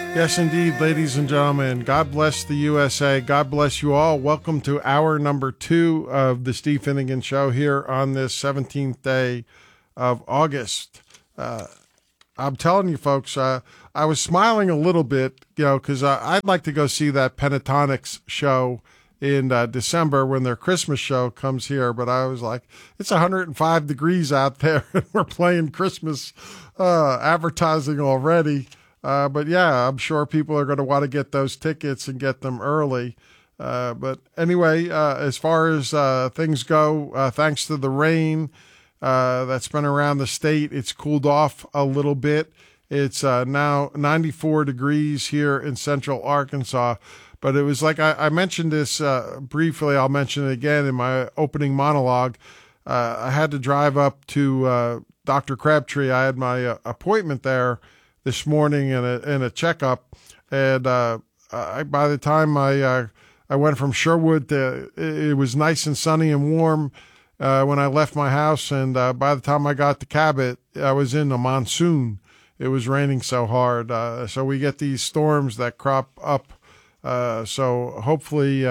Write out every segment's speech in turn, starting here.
Yes, indeed, ladies and gentlemen. God bless the USA. God bless you all. Welcome to hour number 2 of the Steve Finnegan Show here on this 17th day of August. I'm telling you, folks, I was smiling a little bit, because I'd like to go see that Pentatonix show in December when their Christmas show comes here. But I was like, it's 105 degrees out there, and we're playing Christmas advertising already. But yeah, I'm sure people are going to want to get those tickets and get them early. But anyway, as far as things go, thanks to the rain that's been around the state, it's cooled off a little bit. It's now 94 degrees here in central Arkansas. But it was like I mentioned this briefly. I'll mention it again in my opening monologue. I had to drive up to Dr. Crabtree. I had my appointment there this morning in a checkup, and by the time I went from Sherwood to, it was nice and sunny and warm when I left my house, and by the time I got to Cabot, I was in a monsoon. It was raining so hard, so we get these storms that crop up. So hopefully,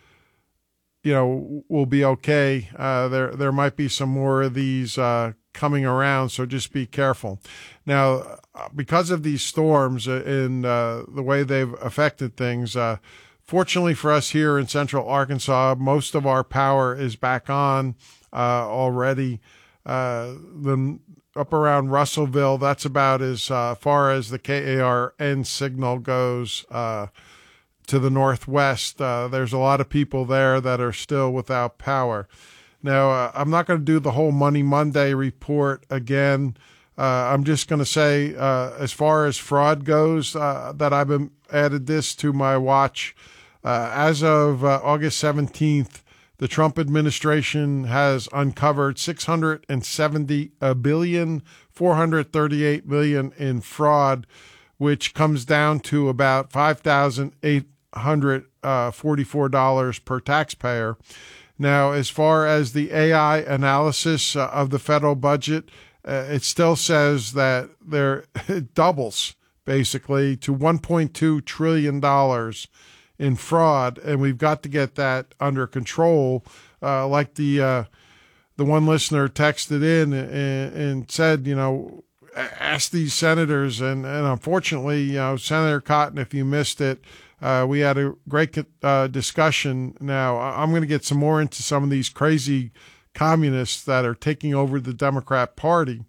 we'll be okay. There might be some more of these coming around, so just be careful. Now, because of these storms and the way they've affected things, fortunately for us here in central Arkansas, most of our power is back on already. Up around Russellville, that's about as far as the KARN signal goes. To the northwest, there's a lot of people there that are still without power. Now, I'm not going to do the whole Money Monday report again. I'm just going to say, as far as fraud goes, that I've added this to my watch. As of August 17th, the Trump administration has uncovered $670.438 billion in fraud, which comes down to about $5,844 per taxpayer. Now, as far as the AI analysis of the federal budget, it still says that it doubles basically to $1.2 trillion in fraud, and we've got to get that under control. Like the one listener texted in and said, ask these senators, and unfortunately, Senator Cotton, if you missed it, we had a great discussion. Now, I'm going to get some more into some of these crazy communists that are taking over the Democrat Party,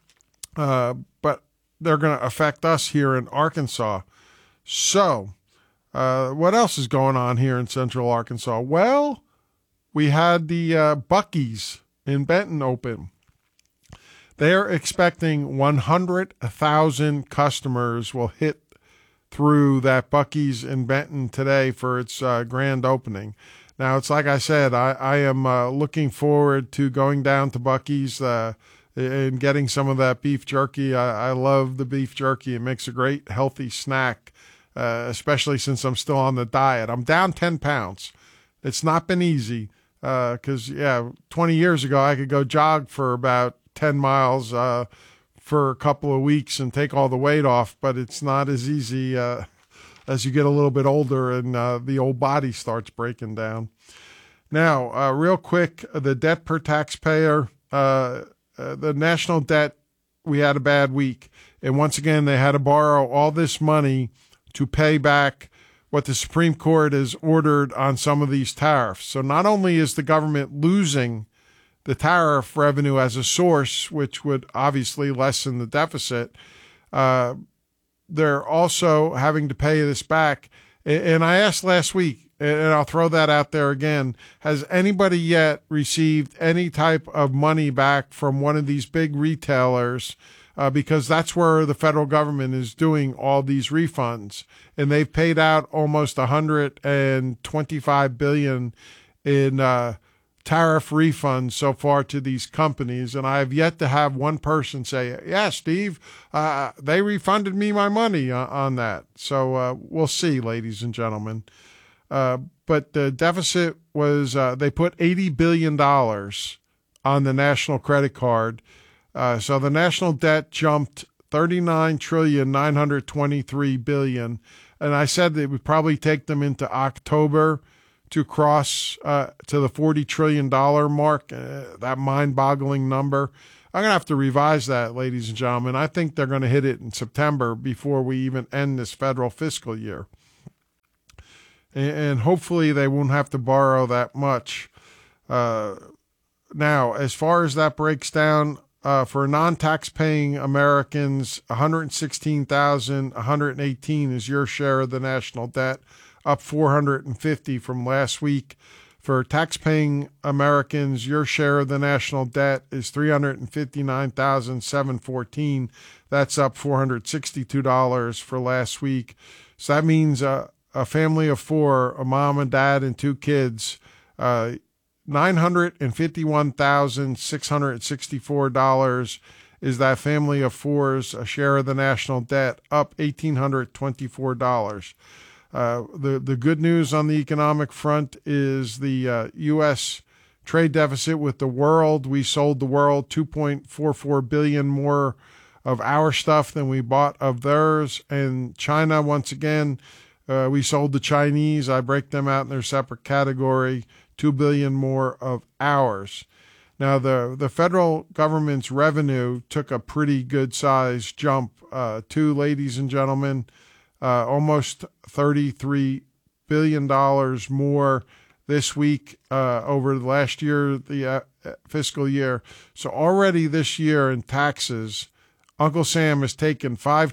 but they're going to affect us here in Arkansas. So, what else is going on here in central Arkansas? Well, we had the Buc-ee's in Benton open. They're expecting 100,000 customers will hit through that Buc-ee's in Benton today for its grand opening. Now, it's like I said, I am looking forward to going down to Buc-ee's and getting some of that beef jerky. I love the beef jerky. It makes a great healthy snack, especially since I'm still on the diet. I'm down 10 pounds. It's not been easy because, 20 years ago, I could go jog for about 10 miles for a couple of weeks and take all the weight off, but it's not as easy as you get a little bit older and the old body starts breaking down. Now, real quick, the debt per taxpayer, the national debt, we had a bad week. And once again, they had to borrow all this money to pay back what the Supreme Court has ordered on some of these tariffs. So not only is the government losing the tariff revenue as a source, which would obviously lessen the deficit, they're also having to pay this back. And I asked last week, and I'll throw that out there again, has anybody yet received any type of money back from one of these big retailers? Because that's where the federal government is doing all these refunds. And they've paid out almost $125 billion in tariff refunds so far to these companies, and I have yet to have one person say, yeah, Steve, they refunded me my money on that. So we'll see, ladies and gentlemen. But the deficit was, they put $80 billion on the national credit card. So the national debt jumped $39,923 billion. And I said that it would probably take them into October to cross to the $40 trillion mark, that mind-boggling number. I'm going to have to revise that, ladies and gentlemen. I think they're going to hit it in September before we even end this federal fiscal year. And hopefully they won't have to borrow that much. Now, as far as that breaks down, for non-tax-paying Americans, $116,118 is your share of the national debt, up $450 from last week. For tax-paying Americans, your share of the national debt is $359,714. That's up $462 for last week. So that means a family of four, a mom and dad and two kids, $951,664 is that family of four's share of the national debt, up $1,824. The good news on the economic front is the U.S. trade deficit with the world. We sold the world $2.44 billion more of our stuff than we bought of theirs. And China, once again, we sold the Chinese. I break them out in their separate category, $2 billion more of ours. Now, the federal government's revenue took a pretty good size jump, too, ladies and gentlemen. Almost $33 billion more this week over the last year, the fiscal year. So already this year in taxes, Uncle Sam has taken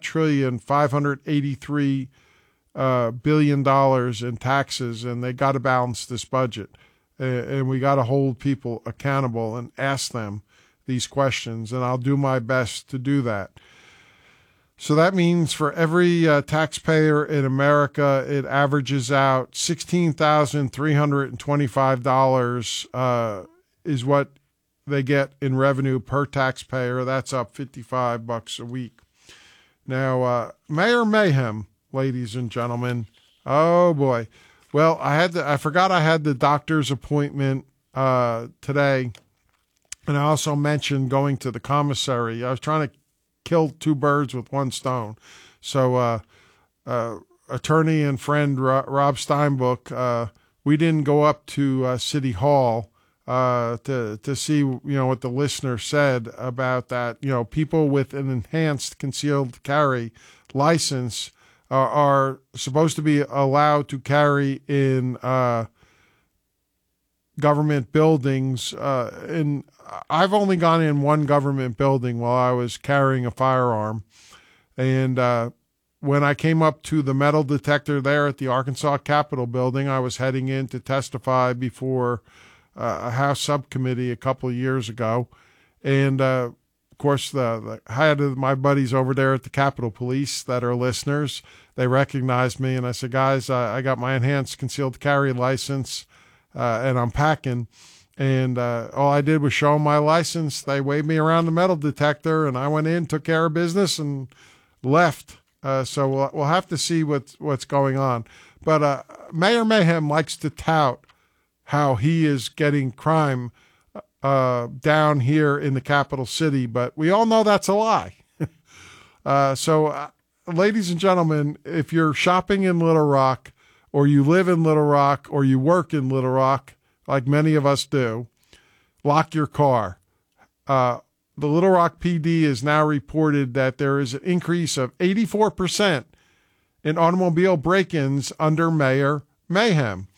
$5,583 billion in taxes, and they got to balance this budget. And we got to hold people accountable and ask them these questions, and I'll do my best to do that. So that means for every taxpayer in America, it averages out $16,325 is what they get in revenue per taxpayer. That's up $55 a week. Now, Mayor Mayhem, ladies and gentlemen. Oh boy. Well, I forgot I had the doctor's appointment today, and I also mentioned going to the commissary. I was trying to kill two birds with one stone. So, attorney and friend Rob Steinbuch, we didn't go up to City Hall to see what the listener said about that. People with an enhanced concealed carry license are supposed to be allowed to carry in government buildings. And I've only gone in one government building while I was carrying a firearm. And when I came up to the metal detector there at the Arkansas Capitol building, I was heading in to testify before a House subcommittee a couple of years ago. And of course, I had my buddies over there at the Capitol Police that are listeners. They recognized me, and I said, guys, I got my enhanced concealed carry license, and I'm packing. And all I did was show them my license. They waved me around the metal detector, and I went in, took care of business, and left. So we'll have to see what's going on. But Mayor Mayhem likes to tout how he is getting crime down here in the capital city, but we all know that's a lie. So, ladies and gentlemen, if you're shopping in Little Rock, or you live in Little Rock, or you work in Little Rock, like many of us do, lock your car. The Little Rock PD has now reported that there is an increase of 84% in automobile break-ins under Mayor Mayhem.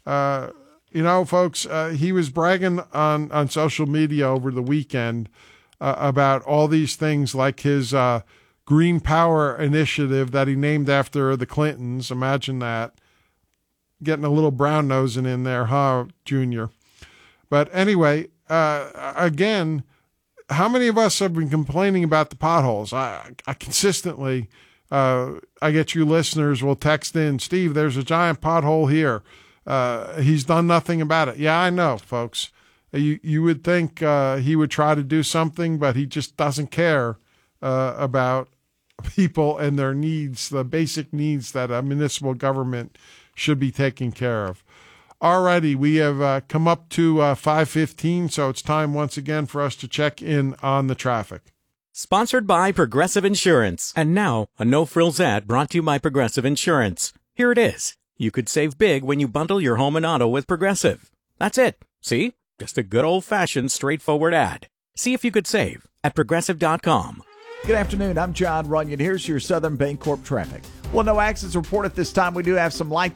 Folks, he was bragging on social media over the weekend about all these things like his Green Power initiative that he named after the Clintons. Imagine that. Getting a little brown nosing in there, huh, Junior? But anyway, again, how many of us have been complaining about the potholes? I consistently, I get you listeners will text in, Steve, there's a giant pothole here. He's done nothing about it. Yeah, I know, folks. You would think he would try to do something, but he just doesn't care about people and their needs, the basic needs that a municipal government should be taking care of. Alrighty, we have come up to 5:15, so it's time once again for us to check in on the traffic. Sponsored by Progressive Insurance. And now, a no-frills ad brought to you by Progressive Insurance. Here it is. You could save big when you bundle your home and auto with Progressive. That's it. See? Just a good old-fashioned, straightforward ad. See if you could save at Progressive.com. Good afternoon. I'm John Runyon. Here's your Southern Bancorp traffic. Well, no accidents reported this time. We do have some light